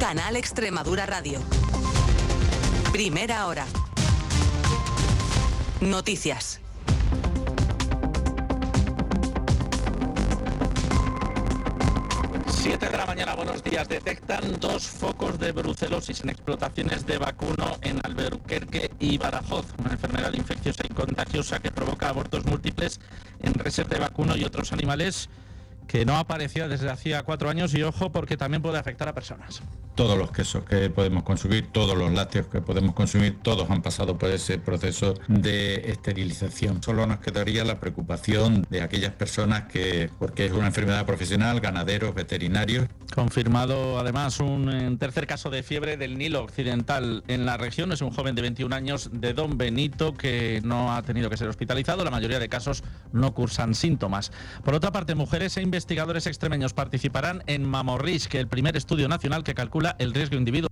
Canal Extremadura Radio. Primera hora. Noticias. Siete de la mañana, buenos días. Detectan 2 focos de brucelosis en explotaciones de vacuno en Alburquerque y Badajoz, una enfermedad infecciosa y contagiosa que provoca abortos múltiples en reses de vacuno y otros animales, que no aparecía desde hacía 4 años, y ojo, porque también puede afectar a personas. Todos los quesos que podemos consumir, todos los lácteos que podemos consumir, todos han pasado por ese proceso de esterilización. Solo nos quedaría la preocupación de aquellas personas porque es una enfermedad profesional, ganaderos, veterinarios. Confirmado además un tercer caso de fiebre del Nilo Occidental en la región. Es un joven de 21 años de Don Benito que no ha tenido que ser hospitalizado. La mayoría de casos no cursan síntomas. Por otra parte, mujeres e investigadores extremeños participarán en Mamorrish, el primer estudio nacional que calcula el riesgo individual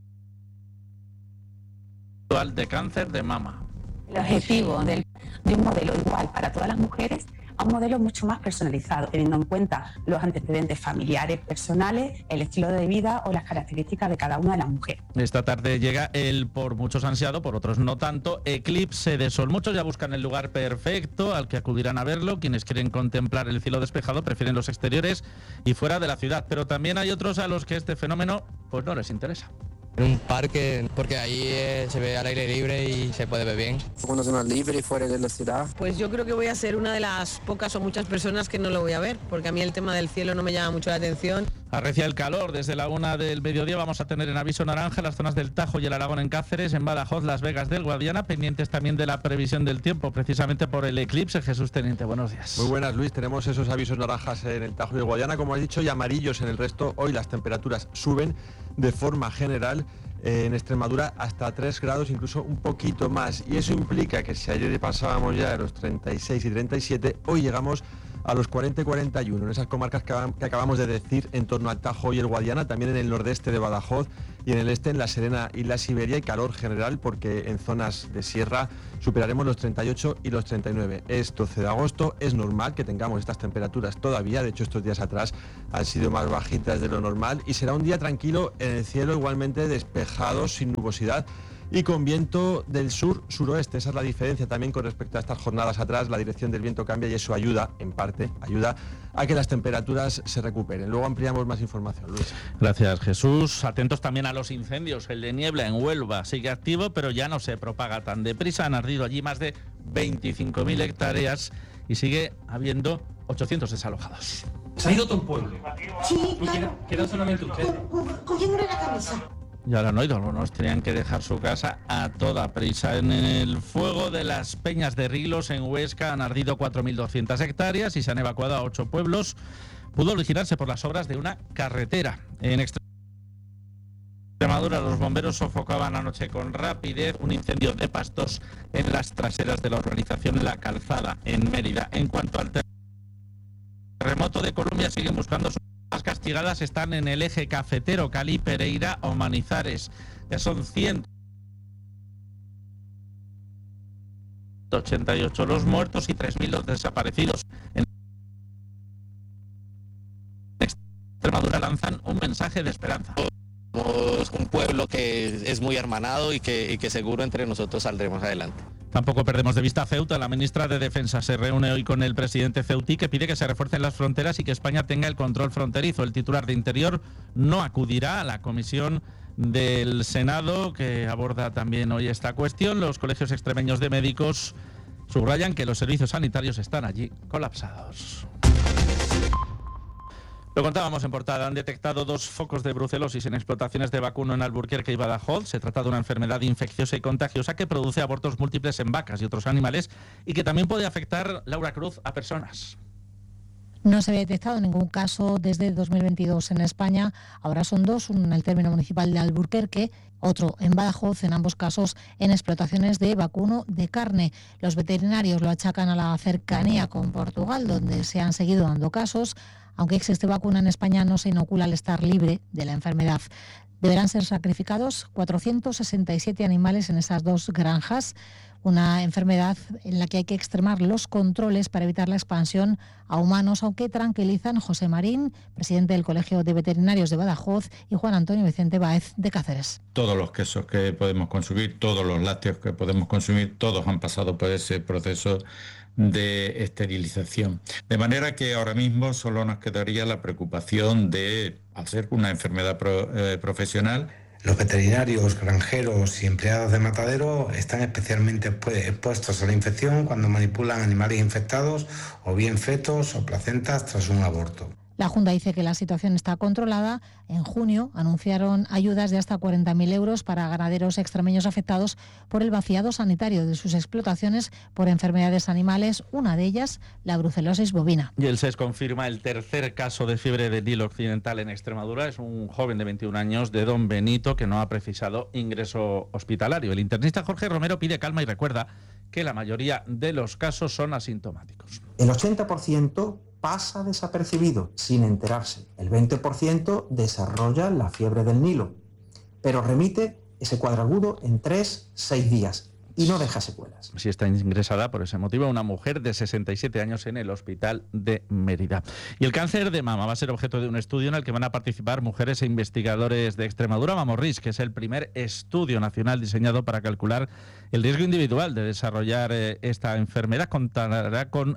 de cáncer de mama. El objetivo de un modelo igual para todas las mujeres a un modelo mucho más personalizado, teniendo en cuenta los antecedentes familiares, personales, el estilo de vida o las características de cada una de las mujeres. Esta tarde llega el por muchos ansiado, por otros no tanto, eclipse de sol. Muchos ya buscan el lugar perfecto al que acudirán a verlo. Quienes quieren contemplar el cielo despejado prefieren los exteriores y fuera de la ciudad, pero también hay otros a los que este fenómeno pues no les interesa. En un parque, porque ahí se ve al aire libre y se puede ver bien. Una zona libre y fuera de la ciudad. Pues yo creo que voy a ser una de las pocas o muchas personas que no lo voy a ver, porque a mí el tema del cielo no me llama mucho la atención. Arrecia el calor. Desde la 1 del mediodía vamos a tener en aviso naranja las zonas del Tajo y el Aragón en Cáceres, en Badajoz, Las Vegas del Guadiana, pendientes también de la previsión del tiempo, precisamente por el eclipse. Jesús Teniente, buenos días. Muy buenas, Luis. Tenemos esos avisos naranjas en el Tajo y el Guadiana, como has dicho, y amarillos en el resto. Hoy las temperaturas suben de forma general. En Extremadura hasta 3 grados, incluso un poquito más, y eso implica que si ayer pasábamos ya a los 36 y 37, hoy llegamos a los 40 y 41, en esas comarcas que acabamos de decir, en torno al Tajo y el Guadiana, también en el nordeste de Badajoz y en el este, en La Serena y la Siberia, y calor general porque en zonas de sierra superaremos los 38 y los 39. Es 12 de agosto, es normal que tengamos estas temperaturas todavía, de hecho estos días atrás han sido más bajitas de lo normal, y será un día tranquilo en el cielo, igualmente despejado, sin nubosidad y con viento del sur-suroeste. Esa es la diferencia también con respecto a estas jornadas atrás. La dirección del viento cambia y eso ayuda, en parte, ayuda a que las temperaturas se recuperen. Luego ampliamos más información, Luis. Gracias, Jesús. Atentos también a los incendios. El de Niebla en Huelva sigue activo, pero ya no se propaga tan deprisa. Han ardido allí más de 25.000 hectáreas y sigue habiendo 800 desalojados. ¿Se ha ido todo el pueblo? Sí, claro. ¿Queda solamente usted? Cogiéndole la camisa. Y ahora no ha ido, algunos tenían que dejar su casa a toda prisa. En el fuego de las Peñas de Rilos, en Huesca, han ardido 4.200 hectáreas y se han evacuado a 8 pueblos. Pudo originarse por las obras de una carretera. En Extremadura, los bomberos sofocaban anoche con rapidez un incendio de pastos en las traseras de la urbanización La Calzada, en Mérida. En cuanto al terremoto de Colombia, siguen buscando las castigadas están en el eje cafetero, Cali, Pereira o Manizares. Ya son 188 los muertos y 3.000 los desaparecidos. En Extremadura lanzan un mensaje de esperanza. Somos un pueblo que es muy hermanado y que seguro entre nosotros saldremos adelante. Tampoco perdemos de vista a Ceuta. La ministra de Defensa se reúne hoy con el presidente ceutí, que pide que se refuercen las fronteras y que España tenga el control fronterizo. El titular de Interior no acudirá a la comisión del Senado, que aborda también hoy esta cuestión. Los colegios extremeños de médicos subrayan que los servicios sanitarios están allí colapsados. Lo contábamos en portada, han detectado 2 focos de brucelosis en explotaciones de vacuno en Alburquerque y Badajoz. Se trata de una enfermedad infecciosa y contagiosa que produce abortos múltiples en vacas y otros animales y que también puede afectar, Laura Cruz, a personas. No se había detectado ningún caso desde 2022 en España. Ahora son 2, uno en el término municipal de Alburquerque, otro en Badajoz, en ambos casos en explotaciones de vacuno de carne. Los veterinarios lo achacan a la cercanía con Portugal, donde se han seguido dando casos. Aunque existe vacuna en España, no se inocula al estar libre de la enfermedad. Deberán ser sacrificados 467 animales en esas 2 granjas. una enfermedad en la que hay que extremar los controles para evitar la expansión a humanos, aunque tranquilizan José Marín, presidente del Colegio de Veterinarios de Badajoz, y Juan Antonio Vicente Báez de Cáceres. Todos los quesos que podemos consumir, todos los lácteos que podemos consumir, todos han pasado por ese proceso de esterilización. De manera que ahora mismo solo nos quedaría la preocupación de, al ser una enfermedad profesional, los veterinarios, granjeros y empleados de matadero están especialmente expuestos a la infección cuando manipulan animales infectados o bien fetos o placentas tras un aborto. La Junta dice que la situación está controlada. En junio anunciaron ayudas de hasta 40.000 euros para ganaderos extremeños afectados por el vaciado sanitario de sus explotaciones por enfermedades animales, una de ellas la brucelosis bovina. Y el SES confirma el tercer caso de fiebre del Nilo Occidental en Extremadura. Es un joven de 21 años de Don Benito que no ha precisado ingreso hospitalario. El internista Jorge Romero pide calma y recuerda que la mayoría de los casos son asintomáticos. El 80% pasa desapercibido, sin enterarse. El 20% desarrolla la fiebre del Nilo, pero remite ese cuadro agudo en 3-6 días y no deja secuelas. Sí está ingresada por ese motivo una mujer de 67 años en el hospital de Mérida. Y el cáncer de mama va a ser objeto de un estudio en el que van a participar mujeres e investigadores de Extremadura. Mamorris, que es el primer estudio nacional diseñado para calcular el riesgo individual de desarrollar esta enfermedad. Contará con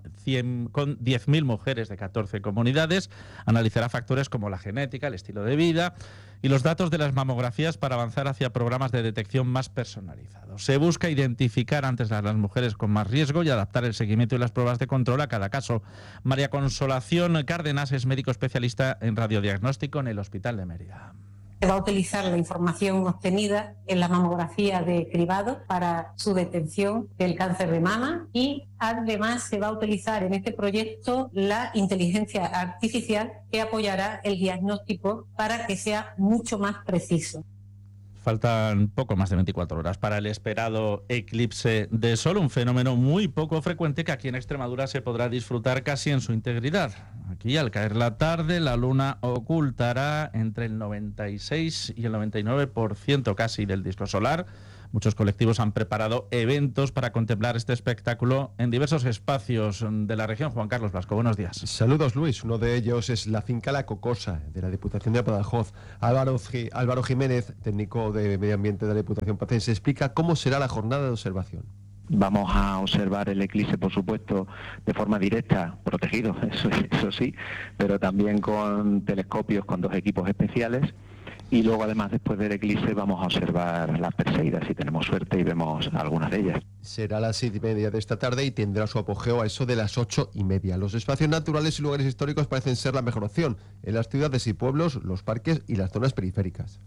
10.000 mujeres de 14 comunidades. Analizará factores como la genética, el estilo de vida y los datos de las mamografías para avanzar hacia programas de detección más personalizados. Se busca identificar antes a las mujeres con más riesgo y adaptar el seguimiento y las pruebas de control a cada caso. María Consolación Cárdenas es médico especialista en radiodiagnóstico en el Hospital de Mérida. Se va a utilizar la información obtenida en la mamografía de cribado para su detección del cáncer de mama y además se va a utilizar en este proyecto la inteligencia artificial que apoyará el diagnóstico para que sea mucho más preciso. Faltan poco más de 24 horas para el esperado eclipse de sol, un fenómeno muy poco frecuente que aquí en Extremadura se podrá disfrutar casi en su integridad. Aquí, al caer la tarde, la luna ocultará entre el 96 y el 99% casi del disco solar. Muchos colectivos han preparado eventos para contemplar este espectáculo en diversos espacios de la región. Juan Carlos Blasco, buenos días. Saludos, Luis. Uno de ellos es la finca La Cocosa, de la Diputación de Badajoz. Álvaro Jiménez, técnico de Medio Ambiente de la Diputación Pacense, explica cómo será la jornada de observación. Vamos a observar el eclipse, por supuesto, de forma directa, protegido, eso sí, pero también con telescopios, con 2 equipos especiales. Y luego, además, después del eclipse, vamos a observar las Perseidas, si tenemos suerte y vemos algunas de ellas. Será a las 7:30 de esta tarde y tendrá su apogeo a eso de las 8:30. Los espacios naturales y lugares históricos parecen ser la mejor opción en las ciudades y pueblos, los parques y las zonas periféricas.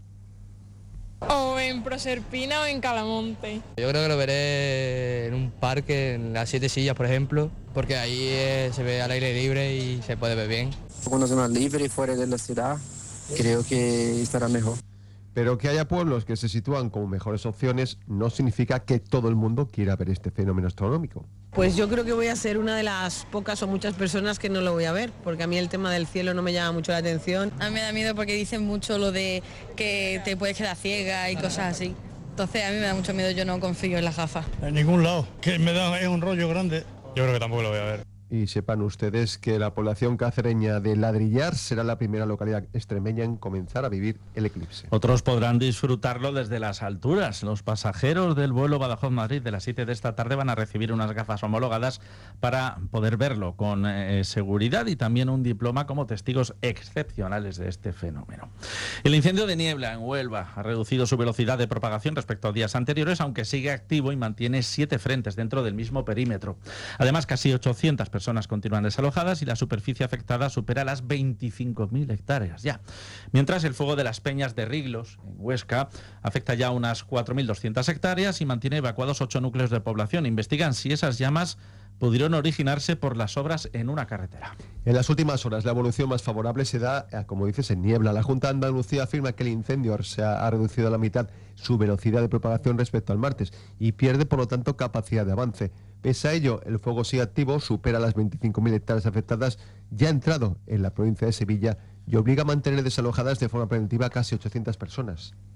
O en Proserpina o en Calamonte. Yo creo que lo veré en un parque, en las 7 Sillas, por ejemplo, porque ahí se ve al aire libre y se puede ver bien. Una zona libre y fuera de la ciudad, creo que estará mejor. Pero que haya pueblos que se sitúan como mejores opciones no significa que todo el mundo quiera ver este fenómeno astronómico. Pues yo creo que voy a ser una de las pocas o muchas personas que no lo voy a ver, porque a mí el tema del cielo no me llama mucho la atención. A mí me da miedo porque dicen mucho lo de que te puedes quedar ciega y cosas así. Entonces a mí me da mucho miedo, yo no confío en las gafas. En ningún lado, que es un rollo grande. Yo creo que tampoco lo voy a ver. Y sepan ustedes que la población cacereña de Ladrillar será la primera localidad extremeña en comenzar a vivir el eclipse. Otros podrán disfrutarlo desde las alturas. Los pasajeros del vuelo Badajoz-Madrid de las 7 de esta tarde van a recibir unas gafas homologadas para poder verlo con seguridad y también un diploma como testigos excepcionales de este fenómeno. El incendio de niebla en Huelva ha reducido su velocidad de propagación respecto a días anteriores, aunque sigue activo y mantiene 7 frentes dentro del mismo perímetro. Además, casi 800 personas continúan desalojadas y la superficie afectada supera las 25.000 hectáreas ya. Mientras, el fuego de las Peñas de Riglos, en Huesca, afecta ya unas 4.200 hectáreas y mantiene evacuados 8 núcleos de población. Investigan si esas llamas pudieron originarse por las obras en una carretera. En las últimas horas, la evolución más favorable se da, como dices, en niebla. La Junta de Andalucía afirma que el incendio ha reducido a la mitad su velocidad de propagación respecto al martes y pierde, por lo tanto, capacidad de avance. Pese a ello, el fuego sigue activo, supera las 25.000 hectáreas afectadas, ya ha entrado en la provincia de Sevilla y obliga a mantener desalojadas de forma preventiva a casi 800 personas.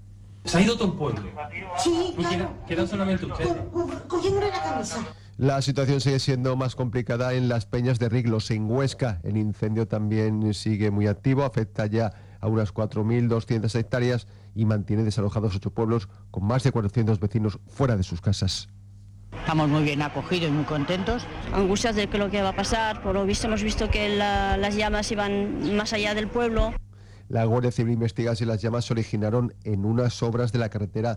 Se ha ido todo el pueblo. Sí, claro. Quedan solamente ustedes. Cogiéndole la camisa. La situación sigue siendo más complicada en las Peñas de Riglos, en Huesca. El incendio también sigue muy activo, afecta ya a unas 4.200 hectáreas y mantiene desalojados 8 pueblos con más de 400 vecinos fuera de sus casas. Estamos muy bien acogidos y muy contentos. Angustias de lo que va a pasar, por lo visto hemos visto que las llamas iban más allá del pueblo. La Guardia Civil investiga si las llamas se originaron en unas obras de la carretera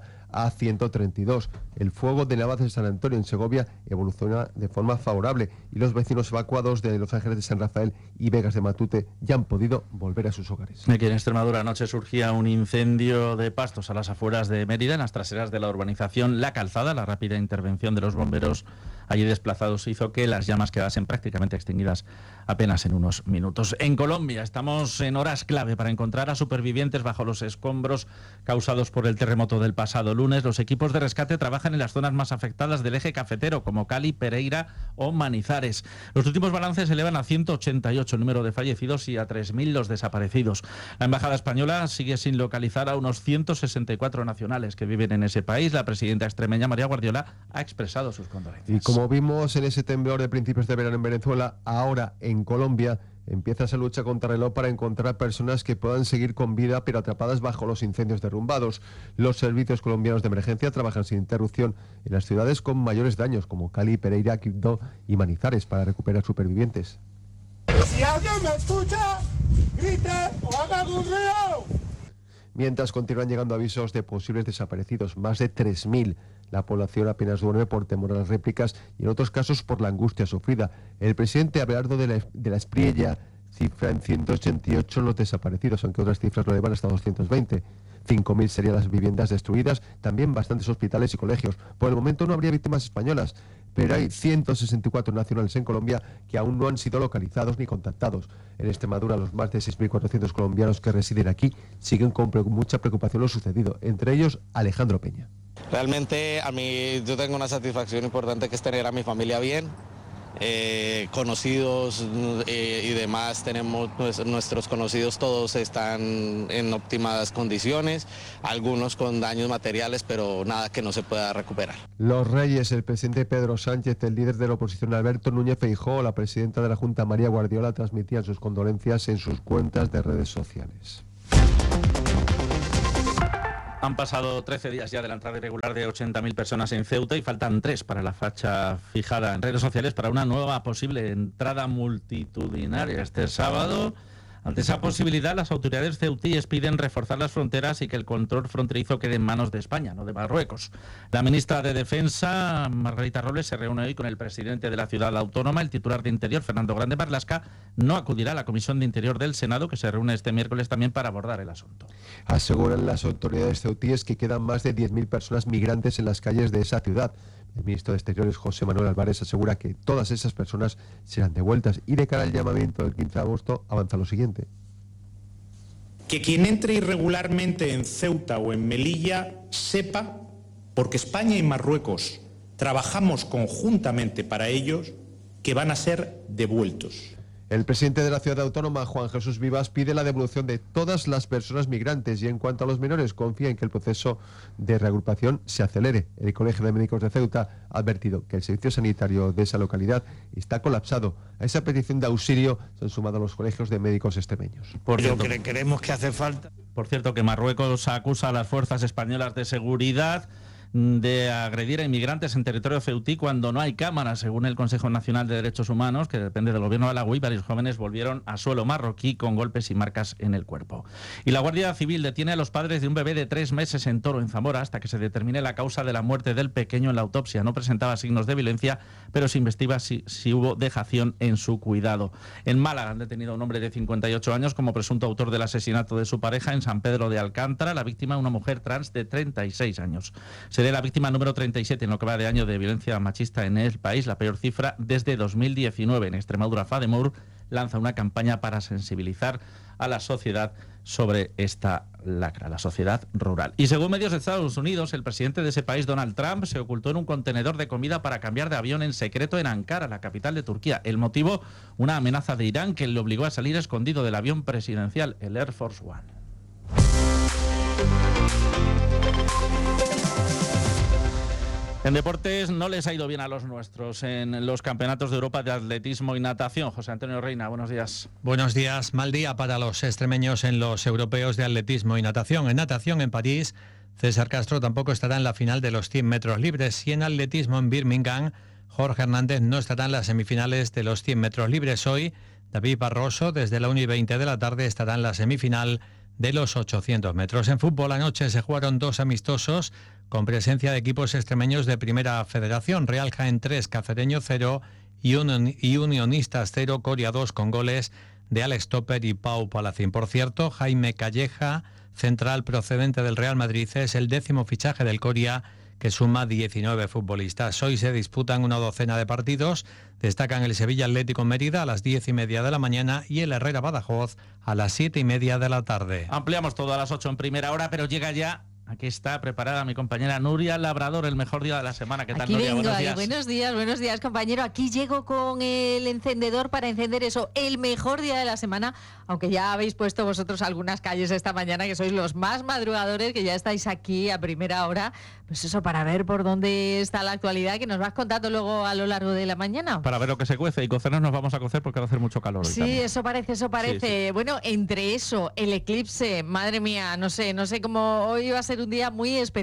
A132. El fuego de Navas de San Antonio en Segovia evoluciona de forma favorable y los vecinos evacuados de Los Ángeles de San Rafael y Vegas de Matute ya han podido volver a sus hogares. Aquí en Extremadura anoche surgía un incendio de pastos a las afueras de Mérida, en las traseras de la urbanización La Calzada. La rápida intervención de los bomberos allí desplazados hizo que las llamas quedasen prácticamente extinguidas apenas en unos minutos. En Colombia estamos en horas clave para encontrar a supervivientes bajo los escombros causados por el terremoto del pasado lunes. Los equipos de rescate trabajan en las zonas más afectadas del eje cafetero, como Cali, Pereira o Manizales. Los últimos balances elevan a 188 el número de fallecidos y a 3.000 los desaparecidos. La embajada española sigue sin localizar a unos 164 nacionales que viven en ese país. La presidenta extremeña María Guardiola ha expresado sus condolencias. Y como vimos en ese temblor de principios de verano en Venezuela, ahora en Colombia empieza esa lucha contrarreloj para encontrar personas que puedan seguir con vida pero atrapadas bajo los incendios derrumbados. Los servicios colombianos de emergencia trabajan sin interrupción en las ciudades con mayores daños como Cali, Pereira, Quibdó y Manizales para recuperar supervivientes. Si alguien me escucha, grite o haga un ruido. Mientras continúan llegando avisos de posibles desaparecidos, más de 3.000. La población apenas duerme por temor a las réplicas y en otros casos por la angustia sufrida. El presidente Abelardo de la Espriella cifra en 188 los desaparecidos, aunque otras cifras lo elevan hasta 220. 5.000 serían las viviendas destruidas, también bastantes hospitales y colegios. Por el momento no habría víctimas españolas, pero hay 164 nacionales en Colombia que aún no han sido localizados ni contactados. En Extremadura, los más de 6.400 colombianos que residen aquí siguen con mucha preocupación lo sucedido, entre ellos Alejandro Peña. Realmente a mí yo tengo una satisfacción importante que es tener a mi familia bien, conocidos y demás. Tenemos nuestros conocidos, todos están en óptimas condiciones, algunos con daños materiales, pero nada que no se pueda recuperar. Los Reyes, el presidente Pedro Sánchez, el líder de la oposición Alberto Núñez Feijóo, la presidenta de la Junta María Guardiola transmitían sus condolencias en sus cuentas de redes sociales. Han pasado 13 días ya de la entrada irregular de 80.000 personas en Ceuta y faltan 3 para la fecha fijada en redes sociales para una nueva posible entrada multitudinaria este sábado. Ante esa posibilidad, las autoridades ceutíes piden reforzar las fronteras y que el control fronterizo quede en manos de España, no de Marruecos. La ministra de Defensa, Margarita Robles, se reúne hoy con el presidente de la ciudad autónoma. El titular de Interior, Fernando Grande Marlaska, no acudirá a la Comisión de Interior del Senado, que se reúne este miércoles también para abordar el asunto. Aseguran las autoridades ceutíes que quedan más de 10.000 personas migrantes en las calles de esa ciudad. El ministro de Exteriores, José Manuel Álvarez, asegura que todas esas personas serán devueltas y de cara al llamamiento del 15 de agosto avanza lo siguiente. Que quien entre irregularmente en Ceuta o en Melilla sepa, porque España y Marruecos trabajamos conjuntamente para ellos, que van a ser devueltos. El presidente de la ciudad autónoma, Juan Jesús Vivas, pide la devolución de todas las personas migrantes y en cuanto a los menores confía en que el proceso de reagrupación se acelere. El Colegio de Médicos de Ceuta ha advertido que el servicio sanitario de esa localidad está colapsado. A esa petición de auxilio se han sumado los colegios de médicos extremeños. Creemos que hace falta. Por cierto, que Marruecos acusa a las fuerzas españolas de seguridad de agredir a inmigrantes en territorio ceutí cuando no hay cámaras. Según el Consejo Nacional de Derechos Humanos, que depende del gobierno alauí, varios jóvenes volvieron a suelo marroquí con golpes y marcas en el cuerpo. Y la Guardia Civil detiene a los padres de un bebé de 3 meses en Toro, en Zamora, hasta que se determine la causa de la muerte del pequeño en la autopsia. No presentaba signos de violencia, pero se investiga si hubo dejación en su cuidado. En Málaga han detenido a un hombre de 58 años como presunto autor del asesinato de su pareja en San Pedro de Alcántara. La víctima, una mujer trans de 36 años. Sería la víctima número 37 en lo que va de año de violencia machista en el país, la peor cifra desde 2019. En Extremadura, FADEMUR lanza una campaña para sensibilizar a la sociedad sobre esta lacra, la sociedad rural. Y según medios de Estados Unidos, el presidente de ese país, Donald Trump, se ocultó en un contenedor de comida para cambiar de avión en secreto en Ankara, la capital de Turquía. El motivo, una amenaza de Irán que le obligó a salir escondido del avión presidencial, el Air Force One. En deportes no les ha ido bien a los nuestros en los campeonatos de Europa de atletismo y natación. José Antonio Reina, buenos días. Buenos días. Mal día para los extremeños en los europeos de atletismo y natación. En natación en París, César Castro tampoco estará en la final de los 100 metros libres. Y en atletismo en Birmingham, Jorge Hernández no estará en las semifinales de los 100 metros libres. Hoy, David Barroso, desde la 1:20 de la tarde, estará en la semifinal de los 800 metros. En fútbol, anoche se jugaron 2 amistosos con presencia de equipos extremeños de Primera Federación. Real Jaén 3, Cacereño 0 y Unionistas 0, Coria 2, con goles de Alex Topper y Pau Palacín. Por cierto, Jaime Calleja, central procedente del Real Madrid, es el 10º fichaje del Coria, que suma 19 futbolistas. Hoy se disputan una docena de partidos. Destacan el Sevilla Atlético Mérida a las 10:30 de la mañana y el Herrera Badajoz a las 7:30 de la tarde. Ampliamos todo a las 8 en primera hora, pero llega ya. Aquí está preparada mi compañera Nuria Labrador, el mejor día de la semana. ¿Qué tal, Aquí Nuria? vengo, Buenos días. buenos días, compañero. Aquí llego con el encendedor para encender eso, el mejor día de la semana, aunque ya habéis puesto vosotros algunas calles esta mañana, que sois los más madrugadores, que ya estáis aquí a primera hora, pues eso, para ver por dónde está la actualidad, que nos vas contando luego a lo largo de la mañana. Para ver lo que se cuece, y cocernos nos vamos a cocer porque va a hacer mucho calor hoy Sí, también. eso parece. Sí. Bueno, entre eso, el eclipse, madre mía, no sé cómo hoy va a ser un día muy especial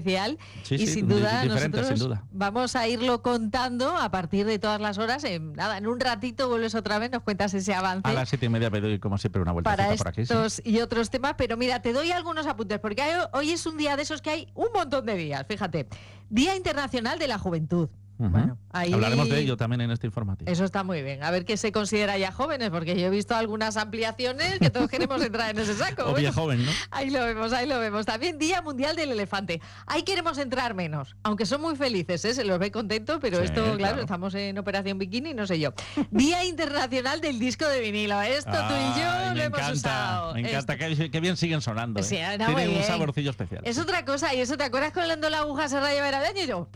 y sin duda diferente, nosotros sin duda. vamos a irlo contando a partir de todas las horas. En un ratito vuelves otra vez, nos cuentas ese avance. A las 7:30 me doy, como siempre, una vueltecita Para por aquí. estos y otros temas, pero mira, te doy algunos apuntes, porque hoy es un día de esos que hay un montón de días, fíjate. Día Internacional de la Juventud. Bueno, ahí hablaremos de ello también en este informativo. Eso está muy bien. A ver qué se considera ya jóvenes, porque yo he visto algunas ampliaciones que todos queremos entrar en ese saco. Obvio joven, ¿no? Ahí lo vemos. También Día Mundial del Elefante. Ahí queremos entrar menos, aunque son muy felices, ¿eh? Se los ve contentos, pero Sí, esto, claro, claro. estamos en Operación Bikini, no sé yo. Día Internacional del Disco de Vinilo. Esto tú y yo lo hemos usado. Me encanta, qué bien siguen sonando. Sí, Tienen muy un bien. saborcillo especial. Es otra cosa, y eso, ¿te acuerdas cuando la aguja se rayaba el año? Y yo,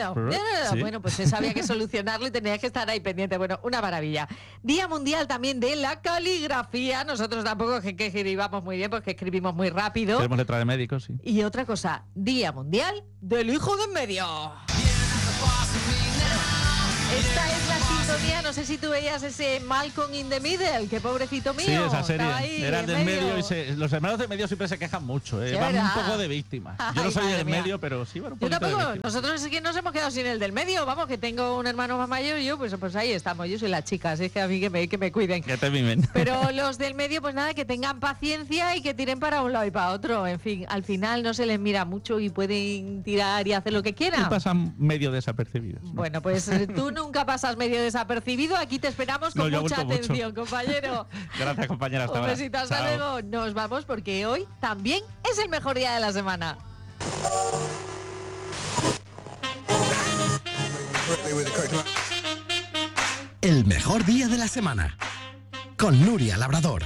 Sí. bueno, pues eso había que solucionarlo y tenía que estar ahí pendiente. Bueno, una maravilla. Día Mundial también de la Caligrafía. Nosotros tampoco es que escribamos muy bien, porque escribimos muy rápido. Tenemos letra de médicos, sí. Y otra cosa, Día Mundial del Hijo de en Medio. Esta es la sintonía, no sé si tú veías ese Malcolm in the Middle, que pobrecito mío. Sí, esa serie. Estaba ahí Era en del medio y los hermanos del medio siempre se quejan mucho. Sí, Van ¿verdad? un poco de víctimas. Yo no Ay, soy madre del mía. medio, pero sí van un Yo poquito de tampoco, víctimas. nosotros es que nos hemos quedado sin el del medio, vamos, que tengo un hermano más mayor y yo, pues ahí estamos, yo soy la chica, así que a mí que me cuiden. Que te mimen. Pero los del medio, pues nada, que tengan paciencia y que tiren para un lado y para otro. En fin, al final no se les mira mucho y pueden tirar y hacer lo que Y quieran. pasan medio desapercibidos. ¿no? Bueno, pues tú nunca pasas medio desapercibido, aquí te esperamos con No, yo mucha aguanto mucho. atención, compañero. Gracias, compañera. Hasta Un ahora. besito, hasta Chao. luego. Nos vamos porque hoy también es el mejor día de la semana. El mejor día de la semana. Con Nuria Labrador.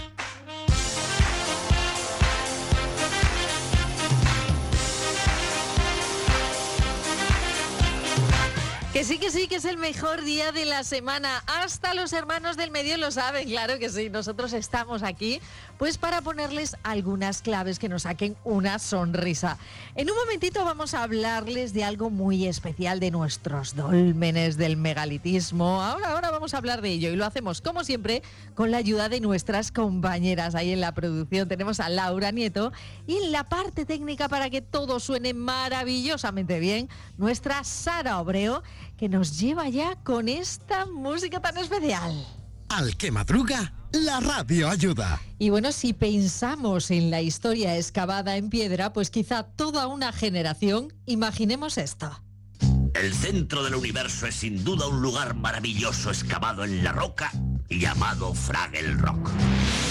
Que sí, que es el mejor día de la semana. Hasta los hermanos del medio lo saben, claro que sí. Nosotros estamos aquí pues para ponerles algunas claves que nos saquen una sonrisa. En un momentito vamos a hablarles de algo muy especial, de nuestros dólmenes del megalitismo. Ahora vamos a hablar de ello y lo hacemos, como siempre, con la ayuda de nuestras compañeras ahí en la producción. Tenemos a Laura Nieto y en la parte técnica, para que todo suene maravillosamente bien, nuestra Sara Obreo, que nos lleva ya con esta música tan especial. Al que madruga, la radio ayuda. Y bueno, si pensamos en la historia excavada en piedra, pues quizá toda una generación imaginemos esto. El centro del universo es sin duda un lugar maravilloso excavado en la roca llamado Fraggle Rock.